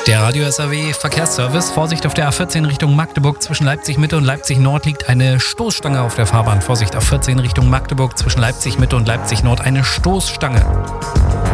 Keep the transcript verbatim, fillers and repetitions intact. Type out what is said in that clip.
Der Radio S R W Verkehrsservice. Vorsicht auf der A vierzehn Richtung Magdeburg. Zwischen Leipzig Mitte und Leipzig Nord liegt eine Stoßstange auf der Fahrbahn. Vorsicht, A vierzehn Richtung Magdeburg. Zwischen Leipzig Mitte und Leipzig Nord eine Stoßstange.